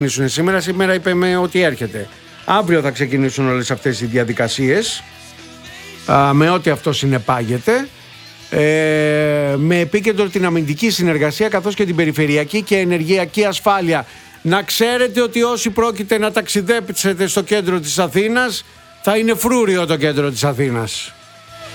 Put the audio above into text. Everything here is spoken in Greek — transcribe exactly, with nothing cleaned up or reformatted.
σήμερα. Σήμερα είπαμε ότι έρχεται. Αύριο θα ξεκινήσουν όλες αυτές οι διαδικασίες, α, με ό,τι αυτό συνεπάγεται, ε, με επίκεντρο την αμυντική συνεργασία καθώς και την περιφερειακή και ενεργειακή ασφάλεια. Να ξέρετε ότι όσοι πρόκειται να ταξιδέψετε στο κέντρο της Αθήνας, θα είναι φρούριο το κέντρο της Αθήνας.